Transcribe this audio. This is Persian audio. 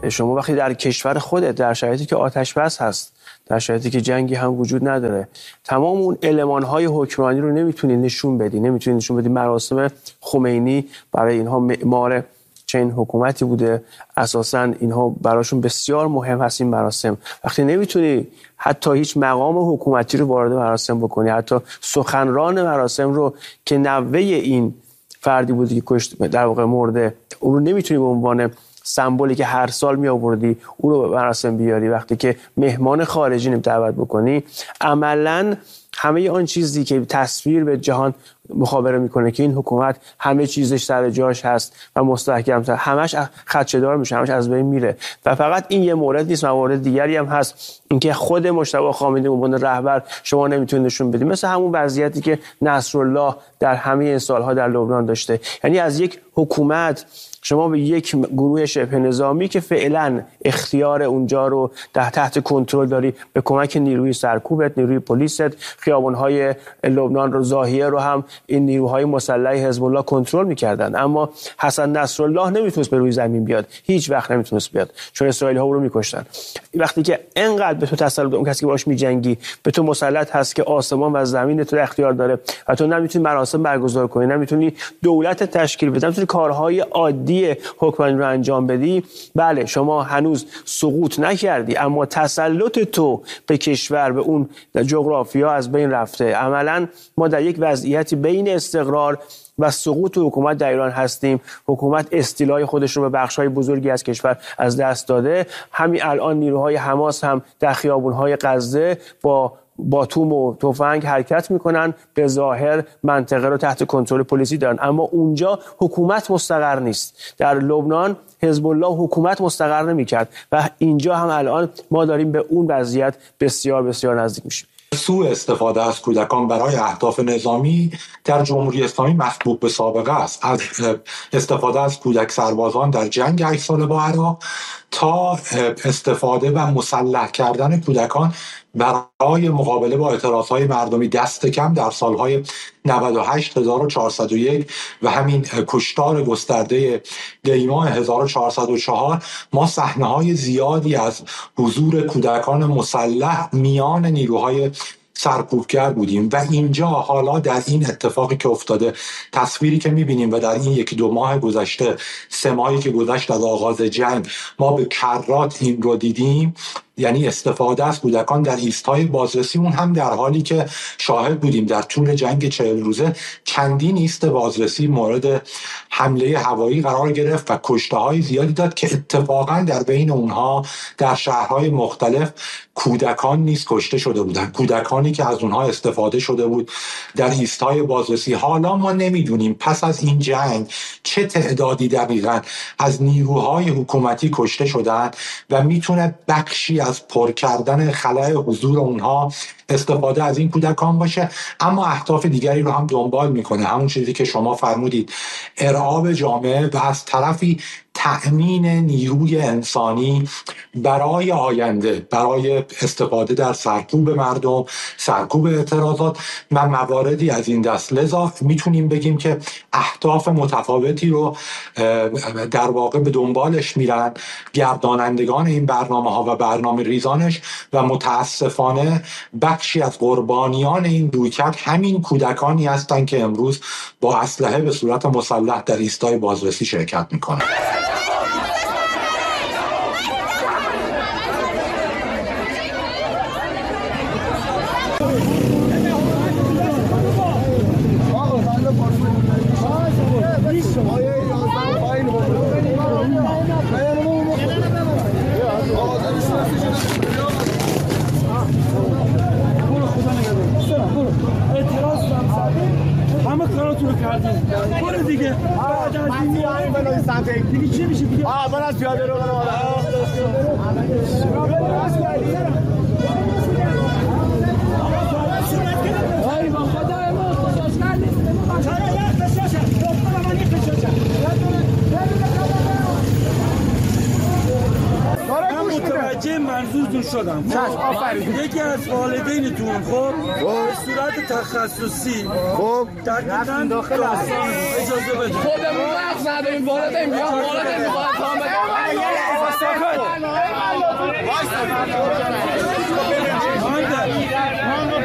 شما وقتی در کشور خودت در شرایطی که آتش بس هست، در شرایطی که جنگی هم وجود نداره، تمام اون المان‌های حکمرانی رو نمیتونی نشون بدی. مراسم خمینی برای اینها معمار چنین حکومتی بوده، اساساً اینها براشون بسیار مهم هست این مراسم. وقتی نمیتونی حتی هیچ مقام حکومتی رو وارد مراسم بکنی، حتی سخنران مراسم رو که نوه این فردی بودی که در واقع مرده، اون رو نمیتونی به عنوان سمبولی که هر سال می آوردی اون رو به مراسم بیاری، وقتی که مهمان خارجی دعوت بکنی، عملاً همه آن چیزی که تصویر به جهان مخابره میکنه که این حکومت همه چیزش سر جاش هست و مستحکم، همش خدشه‌دار میشه، همش از بین میره. و فقط این یه مورد نیست، موارد دیگری هم هست. اینکه خود مجتبی خامنه‌ای به عنوان رهبر شما نمیتونید نشون بدید، مثل همون وضعیتی که نصرالله در همه این سالها در لبنان داشته. یعنی از یک حکومت شما به یک گروه شبه نظامی که فعلا اختیار اونجا رو تحت کنترل داری، به کمک نیروی سرکوبت، نیروی پلیست، خیابان‌های لبنان رو، ضاحیه رو هم این نیروهای مسلح حزب الله کنترل می‌کردن. اما حسن نصرالله نمیتونست به روی زمین بیاد، هیچ وقت نمیتونست بیاد، چون اسرائیلی‌ها او رو می‌کشتن. وقتی که انقدر به تو تسلط اون کسی که باهاش می‌جنگی به تو مسلط هست که آسمان و زمین تو اختیار داره و تو نمیتونی مراسم برگزار کنی، نمیتونی دولت تشکیل بدی، نمیتونی کارهای عادی حکمرانی رو انجام بدی، بله شما هنوز سقوط نکردی، اما تسلط تو به کشور، به اون جغرافیا از بین رفته. عملاً ما در یک وضعیتی بین استقرار و سقوط حکومت در ایران هستیم. حکومت استیلای خودش رو به بخش‌های بزرگی از کشور از دست داده. همین الان نیروهای حماس هم در خیابان‌های غزه با توم و تفنگ حرکت میکنن، به ظاهر منطقه رو تحت کنترل پلیسی دارن، اما اونجا حکومت مستقر نیست. در لبنان حزب الله حکومت مستقر نمیکرد و اینجا هم الان ما داریم به اون وضعیت بسیار بسیار نزدیک میشیم. سوء استفاده از کودکان برای اهداف نظامی در جمهوری اسلامی مسبوق به سابقه است، از استفاده از کودک سربازان در جنگ 8 ساله با عراق تا استفاده و مسلح کردن کودکان برای مقابله با اعتراضهای مردمی دست کم در سالهای 98 1401 و همین کشتار گسترده دیماه 1404 ما صحنه‌های زیادی از حضور کودکان مسلح میان نیروهای سرکوبگر بودیم و اینجا حالا در این اتفاقی که افتاده، تصویری که میبینیم و در این 1-2 ماه گذشته، 3 ماهی که گذشت از آغاز جنگ، ما به کرات این رو دیدیم، یعنی استفاده از کودکان در ایستگاه بازرسی، اون هم در حالی که شاهد بودیم در طول جنگ 40 روزه چندین ایست بازرسی مورد حمله هوایی قرار گرفت و کشته‌های زیادی داد که اتفاقا در بین اونها در شهرهای مختلف کودکان نیز کشته شده بودند، کودکانی که از اونها استفاده شده بود در ایستگاه بازرسی. حالا ما نمیدونیم پس از این جنگ چه تعدادی دقیقاً از نیروهای حکومتی کشته شدند و میتونه بخشی از پر کردن خلأ حضور اونها استفاده از این کودکان باشه، اما اهداف دیگری رو هم دنبال میکنه، همون چیزی که شما فرمودید، ارعاب جامعه و از طرفی تأمین نیروی انسانی برای آینده، برای استفاده در سرکوب مردم، سرکوب اعتراضات و مواردی از این دست. لذا میتونیم بگیم که اهداف متفاوتی رو در واقع به دنبالش میرن گردانندگان این برنامه ها و برنامه ریزانش و متاسفانه بخشی از قربانیان این رویکرد همین کودکانی هستند که امروز با اسلحه به صورت مسلح در ایستگاه بازرسی شرکت میکنند. همه کاراتون رو کردیم برو دیگه دیگه چی میشه دیگه من از پیاده رو متوجه منظورتون شدم. یکی از والدینتون خب به صورت تخصصی خب دقیقاً داخل اجازه بده خودمون وقت نداریم، والدین میخواد کام بده وایسا